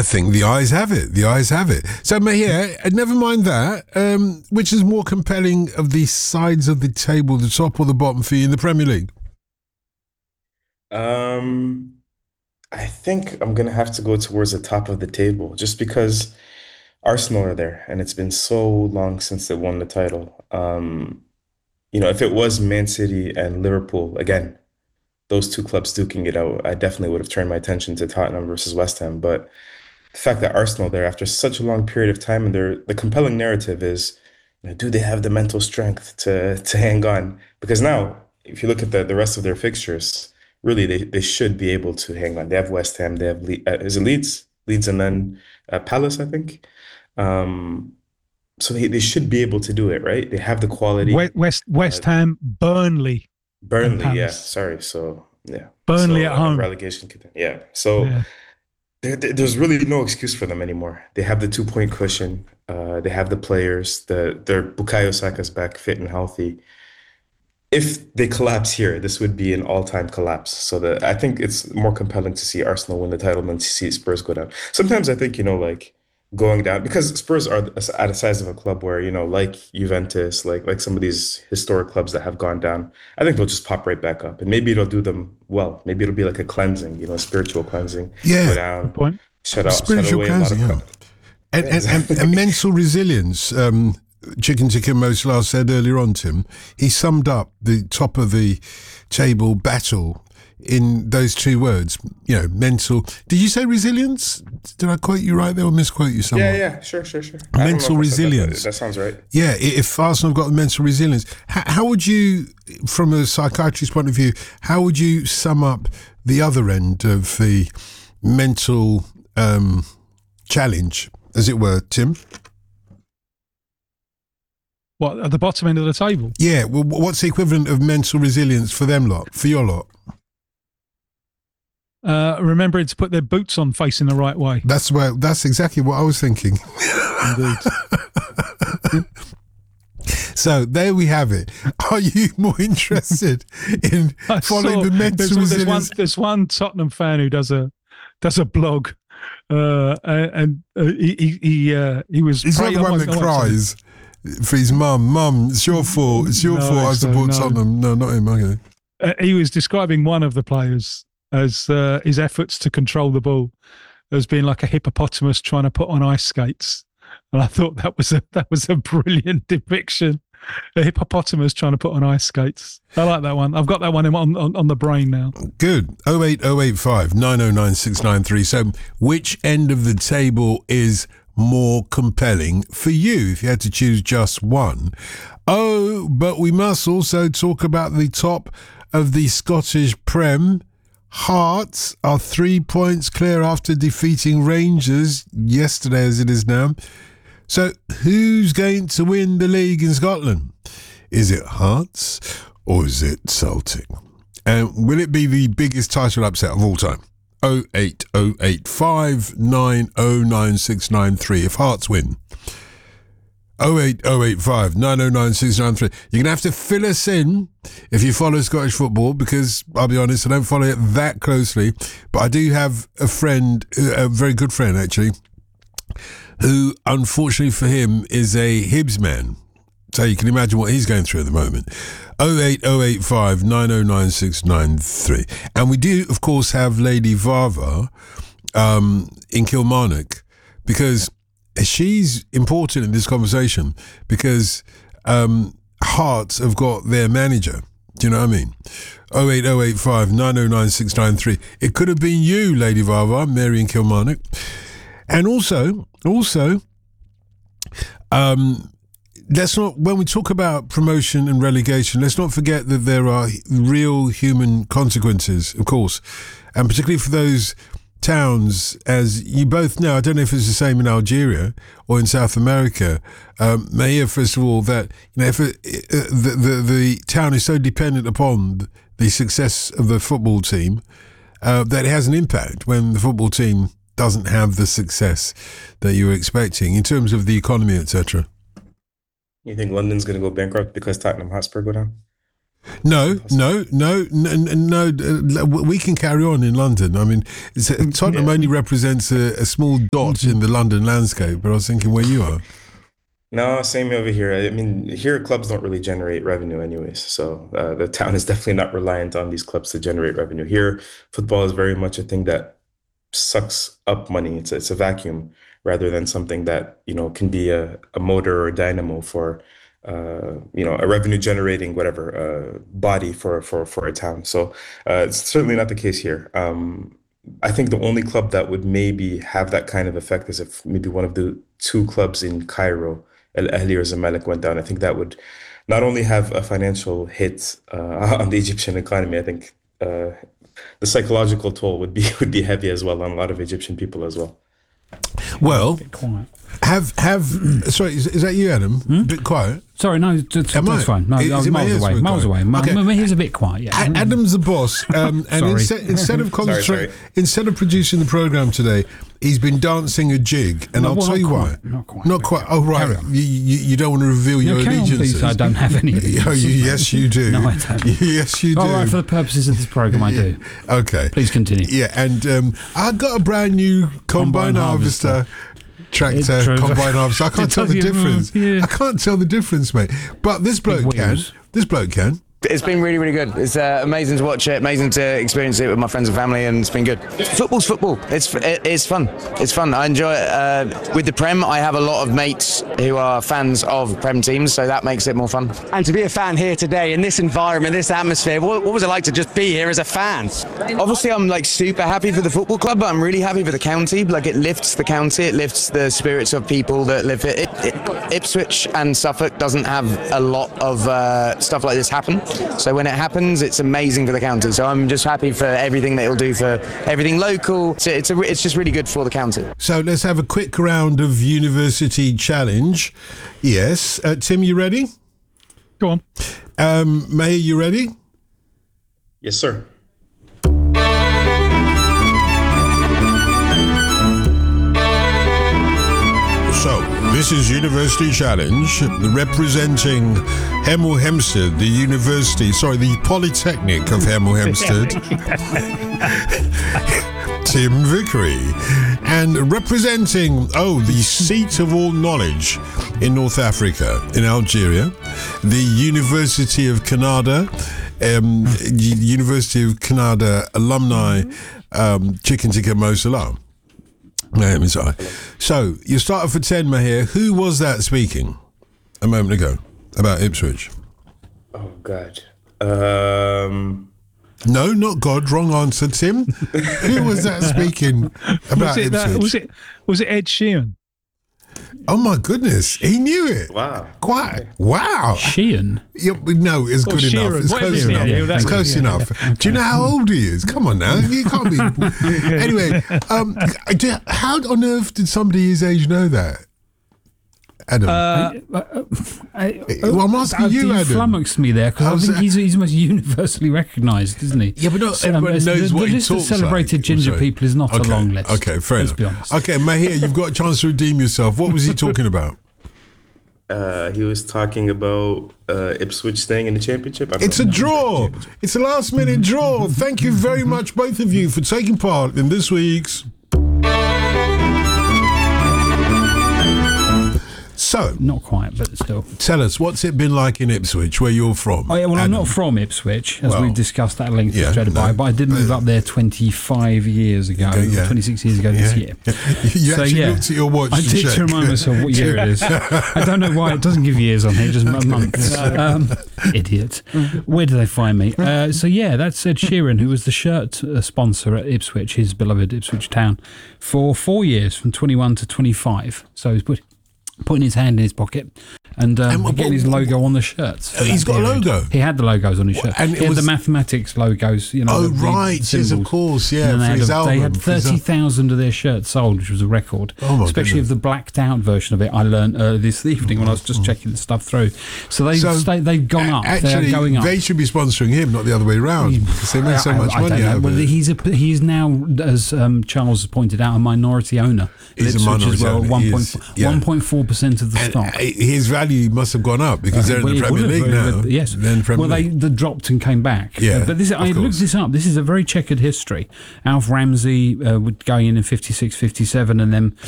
I think the eyes have it. The eyes have it. So, Mahir, never mind that. Which is more compelling of the sides of the table, the top or the bottom for you in the Premier League? I think I'm gonna have to go towards the top of the table just because Arsenal are there, and it's been so long since they won the title. If it was Man City and Liverpool again, those two clubs duking it out, I definitely would have turned my attention to Tottenham versus West Ham. But the fact that Arsenal there after such a long period of time, and the compelling narrative is, do they have the mental strength to hang on? Because now, if you look at the rest of their fixtures, really they should be able to hang on. They have West Ham, they have is it Leeds, and then Palace, I think. Um, so they should be able to do it, right? They have the quality. West Ham, Burnley, and Burnley, yeah, Palace. sorry. So yeah, Burnley so at home. relegation contender, yeah. So Yeah. there's really no excuse for them anymore. They have the 2 point cushion. They have the players. Their Bukayo Saka's back fit and healthy. If they collapse here, this would be an all-time collapse. So I think it's more compelling to see Arsenal win the title than to see Spurs go down. Sometimes I think, like going down because Spurs are at a size of a club where, like Juventus, like some of these historic clubs that have gone down, I think they'll just pop right back up. And maybe it'll do them well. Maybe it'll be like a cleansing, spiritual cleansing. Go Yeah, Good down, point. shut spiritual away a lot cleansing, of yeah. And, yeah, and, and, exactly. and mental resilience. Chicken Tikka Mo Salah said earlier on, Tim, he summed up the top of the table battle in those 2 words, mental. Did you say resilience? Did I quote you right there or misquote you Yeah, somewhat? yeah, sure, sure, sure. I don't know Mental if I said that, but resilience. that sounds right. Yeah, if Arsenal have got the mental resilience, how would you, from a psychiatrist's point of view, how would you sum up the other end of the mental challenge, as it were, Tim? What, at the bottom end of the table? Yeah, well, what's the equivalent of mental resilience for them lot, for your lot? Remembering to put their boots on facing the right way. That's exactly what I was thinking. Indeed. So there we have it. Are you more interested in following the mental resilience? There's one Tottenham fan who does a blog, and he was. He's not the one that cries for his mum. Mum, it's your fault. It's your fault I support Tottenham. No, not him. Okay. He was describing one of the players as his efforts to control the ball as being like a hippopotamus trying to put on ice skates. And I thought that was a brilliant depiction. A hippopotamus trying to put on ice skates. I like that one. I've got that one on the brain now. Good. 08085 909 693. So which end of the table is more compelling for you if you had to choose just one? Oh, but we must also talk about the top of the Scottish Prem. Hearts are 3 points clear after defeating Rangers yesterday, as it is now. So who's going to win the league in Scotland? Is it Hearts or is it Celtic? And will it be the biggest title upset of all time? 08085 909 693 if Hearts win. 08085 909 693. You're going to have to fill us in if you follow Scottish football, because I'll be honest, I don't follow it that closely, but I do have a friend, a very good friend actually, who unfortunately for him is a Hibs man. So you can imagine what he's going through at the moment. 08085 909 693. And we do, of course, have Lady Vava in Kilmarnock, because she's important in this conversation, because Hearts have got their manager. Do you know what I mean? 08085 909 693. It could have been you, Lady Vava, Mary in Kilmarnock. And also, let's not, when we talk about promotion and relegation, let's not forget that there are real human consequences, of course, and particularly for those towns, as you both know. I don't know if it's the same in Algeria or in South America. Mahir, first of all, that if the town is so dependent upon the success of the football team that it has an impact when the football team doesn't have the success that you were expecting in terms of the economy, etc. You think London's going to go bankrupt because Tottenham Hotspur go down? No. We can carry on in London. I mean, Tottenham only represents a small dot in the London landscape. But I was thinking where you are. No, same over here. I mean, here clubs don't really generate revenue anyways. So the town is definitely not reliant on these clubs to generate revenue. Here, football is very much a thing that sucks up money. It's a vacuum rather than something that, can be a motor or a dynamo for, a revenue generating whatever body for a town. So it's certainly not the case here. I think the only club that would maybe have that kind of effect is if maybe one of the two clubs in Cairo, Al Ahly or Zamalek, went down. I think that would not only have a financial hit on the Egyptian economy. I think the psychological toll would be heavy as well on a lot of Egyptian people as well. Well, sorry, is that you, Adam? A bit quiet. Sorry, no, that's fine. No, I was miles away. Okay. He's a bit quiet. Yeah. Adam's the boss, and instead of producing the program today, he's been dancing a jig, and I'll tell you why. Not quite. Oh, right. You don't want to reveal your allegiances. I don't have any allegiances. Yes, you do. No, I don't. Yes, you do. All right, for the purposes of this program, I do. Okay. Please continue. Yeah, and I got a brand new combine harvester. Tractor, combine harvester. I can't tell the difference. I can't tell the difference, mate. But this bloke can. It's been really, really good. It's amazing to watch it, amazing to experience it with my friends and family, and it's been good. Football's football. It's fun. It's fun. I enjoy it. With the Prem, I have a lot of mates who are fans of Prem teams, so that makes it more fun. And to be a fan here today in this environment, this atmosphere, what was it like to just be here as a fan? Obviously, I'm super happy for the football club, but I'm really happy for the county. It lifts the county, it lifts the spirits of people that live here. Ipswich and Suffolk doesn't have a lot of stuff like this happen. So when it happens, it's amazing for the county. So I'm just happy for everything that it'll do for everything local. It's just really good for the county. So let's have a quick round of University Challenge. Yes. Tim, you ready? Go on. Maher, you ready? Yes, sir. So, this is University Challenge, representing Hemel Hempstead, the Polytechnic of Hemel Hempstead, Tim Vickery, and representing, the seat of all knowledge in North Africa, in Algeria, the University of Canada, University of Canada alumni, Chicken Tikka Mo Salam. So, you started for 10, Maher. Who was that speaking a moment ago about Ipswich? Oh, God. No, not God. Wrong answer, Tim. Who was that speaking about Ipswich? Was it Ed Sheeran? Oh, my goodness. He knew it. Wow. Wow. Sheeran? Yeah, no, it's good enough. It's close enough. It's close enough. Do you know how old he is? Come on now. You can't be... Anyway, how on earth did somebody his age know that? Adam? I'm asking you, Adam. Flummoxed me there, because I think he's most universally recognised, isn't he? Yeah, but not everyone knows what he talks like. The list of celebrated ginger people is not a long list. Okay, fair enough. Let's be honest. Okay, Maher, you've got a chance to redeem yourself. What was he talking about? He was talking about Ipswich staying in the championship. It's a draw. It's a last-minute draw. Thank you very much, both of you, for taking part in this week's... So, not quite, but still. Tell us, what's it been like in Ipswich, where you're from? Oh, yeah, well, Adam? I'm not from Ipswich, as we've discussed at length but I did move up there 25 years ago, 26 years ago this year. You actually looked at your watch I did to remind myself what year it is. I don't know why it doesn't give years on here, just months. Idiot. Where do they find me? That's Ed Sheeran, who was the shirt sponsor at Ipswich, his beloved Ipswich town, for 4 years, from 21 to 25. So he's putting his hand in his pocket and getting his logo on the shirts. He's got a logo? He had the logos on his shirt. And he had the mathematics logos, yes, of course, yeah. And they had 30,000 of their shirts sold, which was a record. Especially of the blacked out version of it, I learned this evening when I was just checking the stuff through. So they've gone up. Actually, they're going up. They should be sponsoring him, not the other way around, because they make so much money out of it. He is now, as Charles has pointed out, a minority owner. He's a minority owner. 1.4 4% of the stock. His value must have gone up because they're in the Well, it Premier would League have, now. Yes. They're in the Premier Well, League. they dropped and came back. Yeah, But this, I of looked course. this up. This is a very checkered history. Alf Ramsey going in 56, 57, and then